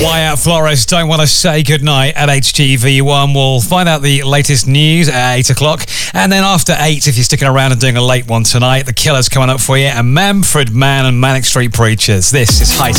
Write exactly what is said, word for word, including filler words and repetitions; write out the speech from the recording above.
Wyatt Flores, don't want to say goodnight at H G V one. We'll find out the latest news at eight o'clock. And then after eight, if you're sticking around and doing a late one tonight, The Killer's coming up for you. And Manfred Mann and Manic Street Preachers. This is High